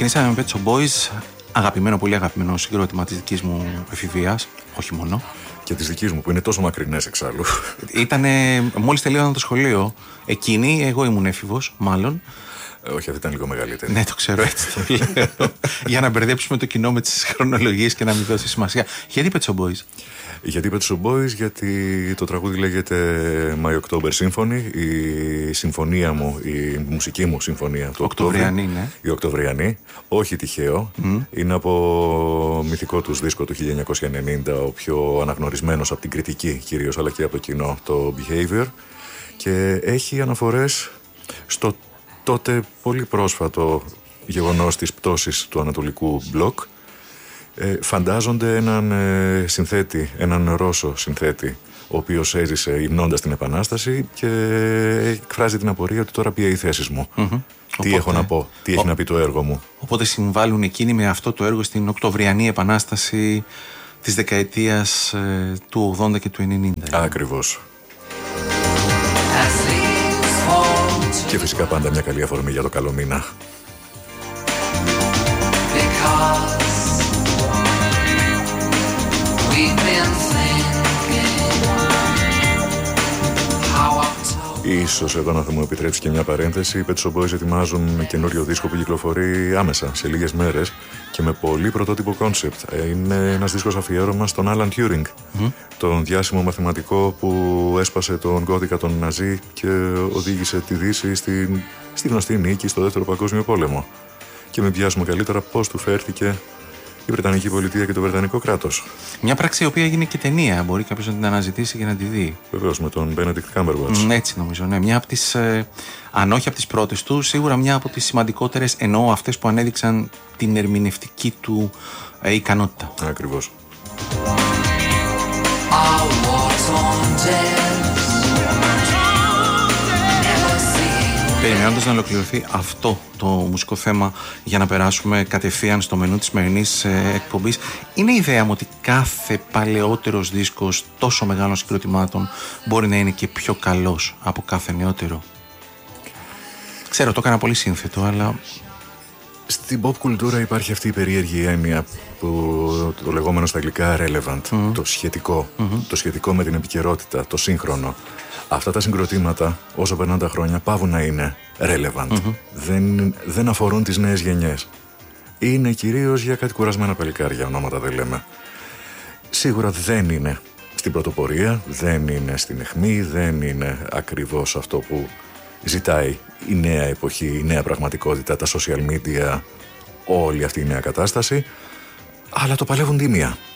Ξεκινήσαμε με Pet Shop Boys, αγαπημένο, πολύ αγαπημένο συγκρότημα της δικής μου εφηβείας, όχι μόνο. Και της δικής μου που είναι τόσο μακρινές εξάλλου. Ήτανε, μόλις τελείωνα το σχολείο, εκείνη, εγώ ήμουν έφηβος, μάλλον. Όχι, αυτή ήταν λίγο μεγαλύτερη. Ναι, το ξέρω, έτσι το λέω. Για να μπερδέψουμε το κοινό με τις χρονολογίες και να μην δώσει σημασία. Γιατί Pet Shop Boys? Γιατί Pet Shop Boys, γιατί το τραγούδι λέγεται My October Symphony, η συμφωνία μου, η μουσική μου συμφωνία του Οκτωβριανή, ναι. Η Οκτωβριανή, όχι τυχαίο. Είναι από μυθικό τους δίσκο του 1990, ο πιο αναγνωρισμένος από την κριτική κυρίως, αλλά και από το κοινό, το Behavior. Και έχει αναφορές στο τότε πολύ πρόσφατο γεγονός της πτώσης του Ανατολικού Μπλοκ. Φαντάζονται έναν συνθέτη, έναν Ρώσο συνθέτη, ο οποίος έζησε υμνώντας την Επανάσταση και εκφράζει την απορία ότι τώρα ποια η θέση μου. Τι Οπότε, έχω να πω, τι έχει να πει το έργο μου. Οπότε συμβάλλουν εκείνοι με αυτό το έργο στην Οκτωβριανή Επανάσταση της δεκαετίας του 80 και του 90. Ακριβώς. Και φυσικά πάντα μια καλή αφορμή για το καλό μήνα. Ίσως εδώ να θα μου επιτρέψει και μια παρένθεση. Οι Pet Shop Boys ετοιμάζουν καινούριο δίσκο που κυκλοφορεί άμεσα, σε λίγες μέρες και με πολύ πρωτότυπο κόνσεπτ. Είναι ένας δίσκος αφιέρωμα στον Alan Turing, τον διάσημο μαθηματικό που έσπασε τον κώδικα των Ναζί και οδήγησε τη Δύση στη γνωστή νίκη στο Δεύτερο Παγκόσμιο Πόλεμο. Και με πιάσουμε καλύτερα πώς του φέρθηκε η Βρετανική πολιτεία και το Βρετανικό κράτος. Μια πράξη η οποία έγινε και ταινία. Μπορεί κάποιος να την αναζητήσει και να τη δει. Βεβαίως, με τον Benedict Cumberbatch. Έτσι νομίζω. Ναι. Μια από τις, αν όχι από τις πρώτες του, σίγουρα μια από τις σημαντικότερες, εννοώ αυτές που ανέδειξαν την ερμηνευτική του ικανότητα. Ακριβώς. Περιμένοντας να ολοκληρωθεί αυτό το μουσικό θέμα για να περάσουμε κατευθείαν στο μενού της σημερινής εκπομπής, είναι η ιδέα μου ότι κάθε παλαιότερος δίσκος τόσο μεγάλων συγκροτημάτων μπορεί να είναι και πιο καλός από κάθε νεότερο. Ξέρω, το έκανα πολύ σύνθετο, αλλά... Στην pop κουλτούρα υπάρχει αυτή η περίεργη έννοια που το λεγόμενο στα αγγλικά relevant, το σχετικό, το σχετικό με την επικαιρότητα, το σύγχρονο. Αυτά τα συγκροτήματα, όσο περνάνε τα χρόνια, πάβουν να είναι relevant. Δεν αφορούν τις νέες γενιές. Είναι κυρίως για κάτι κουρασμένα παλικάρια, ονόματα δεν λέμε. Σίγουρα δεν είναι στην πρωτοπορία, δεν είναι στην αιχμή, δεν είναι ακριβώς αυτό που ζητάει η νέα εποχή, η νέα πραγματικότητα, τα social media, όλη αυτή η νέα κατάσταση. Αλλά το παλεύουν τίμια.